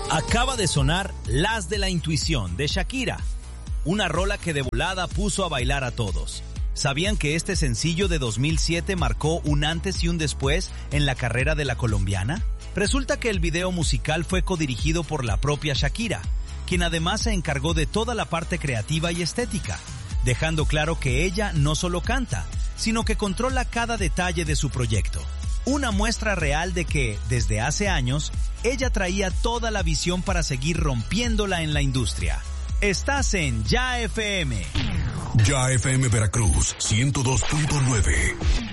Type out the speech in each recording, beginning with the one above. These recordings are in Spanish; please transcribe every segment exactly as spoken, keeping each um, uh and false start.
Acaba de sonar Las de la Intuición de Shakira, una rola que de volada puso a bailar a todos. ¿Sabían que este sencillo de dos mil siete marcó un antes y un después en la carrera de la colombiana? Resulta que el video musical fue codirigido por la propia Shakira, quien además se encargó de toda la parte creativa y estética, dejando claro que ella no solo canta, sino que controla cada detalle de su proyecto. Una muestra real de que, desde hace años, ella traía toda la visión para seguir rompiéndola en la industria. Estás en Ya F M. Ya F M Veracruz, ciento dos punto nueve.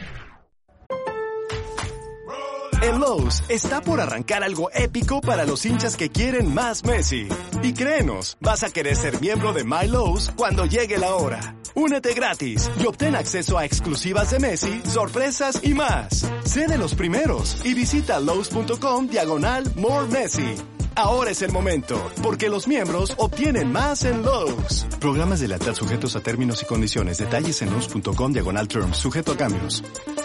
En Lowe's está por arrancar algo épico para los hinchas que quieren más Messi. Y créenos, vas a querer ser miembro de My Lowe's cuando llegue la hora. Únete gratis y obtén acceso a exclusivas de Messi, sorpresas y más. Sé de los primeros y visita Lowe's.com diagonal More Messi. Ahora es el momento, porque los miembros obtienen más en Lowe's. Programas de lealtad sujetos a términos y condiciones. Detalles en Lowe's.com diagonal terms, sujeto a cambios.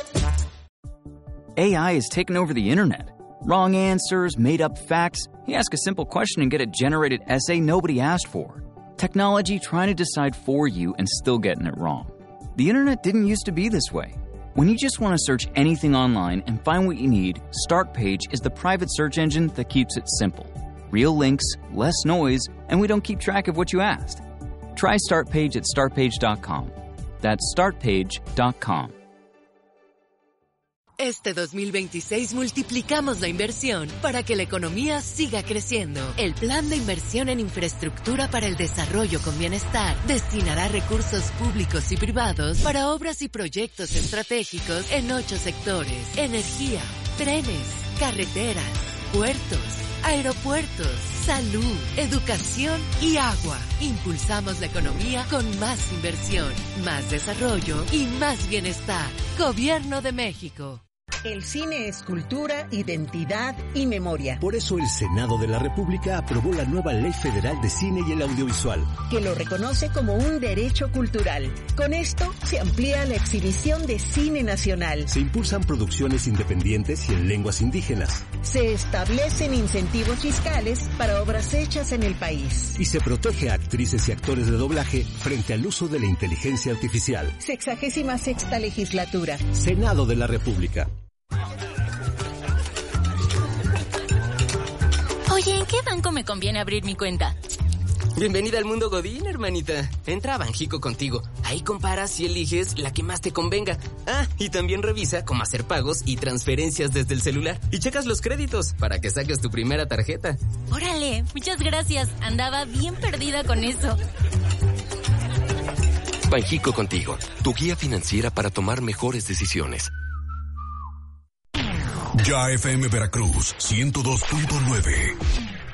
A I has taken over the internet. Wrong answers, made-up facts. You ask a simple question and get a generated essay nobody asked for. Technology trying to decide for you and still getting it wrong. The internet didn't used to be this way. When you just want to search anything online and find what you need, Startpage is the private search engine that keeps it simple. Real links, less noise, and we don't keep track of what you asked. Try Startpage at startpage dot com. That's startpage dot com. Este dos mil veintiséis multiplicamos la inversión para que la economía siga creciendo. El Plan de Inversión en Infraestructura para el Desarrollo con Bienestar destinará recursos públicos y privados para obras y proyectos estratégicos en ocho sectores: energía, trenes, carreteras, puertos, aeropuertos, salud, educación y agua. Impulsamos la economía con más inversión, más desarrollo y más bienestar. Gobierno de México. El cine es cultura, identidad y memoria. Por eso el Senado de la República aprobó la nueva Ley Federal de Cine y el Audiovisual, que lo reconoce como un derecho cultural. Con esto se amplía la exhibición de cine nacional. Se impulsan producciones independientes y en lenguas indígenas. Se establecen incentivos fiscales para obras hechas en el país. Y se protege a actrices y actores de doblaje frente al uso de la inteligencia artificial. Sexagésima sexta legislatura. Senado de la República. Oye, ¿en qué banco me conviene abrir mi cuenta? Bienvenida al mundo Godín, hermanita. Entra a Banjico Contigo. Ahí comparas y eliges la que más te convenga. Ah, y también revisa cómo hacer pagos y transferencias desde el celular. Y checas los créditos para que saques tu primera tarjeta. Órale, muchas gracias. Andaba bien perdida con eso. Banjico Contigo, tu guía financiera para tomar mejores decisiones. Ya F M Veracruz, ciento dos punto nueve.